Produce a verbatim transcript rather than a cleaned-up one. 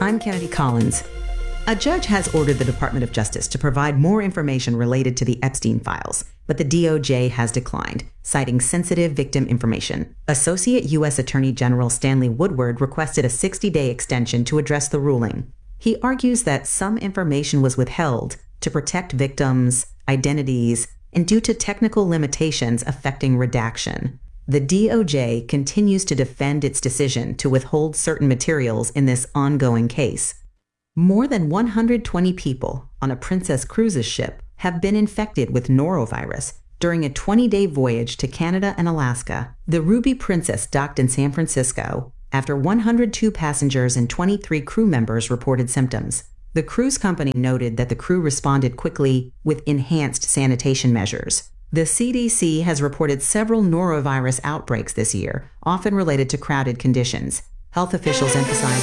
I'm Kennedy Collins. A judge has ordered the Department of Justice to provide more information related to the Epstein files, but the D O J has declined, citing sensitive victim information. Associate U S Attorney General Stanley Woodward requested a sixty-day extension to address the ruling. He argues that some information was withheld to protect victims' identities and due to technical limitations affecting redaction. The D O J continues to defend its decision to withhold certain materials in this ongoing case. More than one hundred twenty people on a Princess Cruises ship have been infected with norovirus during a twenty-day voyage to Canada and Alaska. The Ruby Princess docked in San Francisco after one hundred two passengers and twenty-three crew members reported symptoms. The cruise company noted that the crew responded quickly with enhanced sanitation measures. The C D C has reported several norovirus outbreaks this year, often related to crowded conditions. Health officials emphasize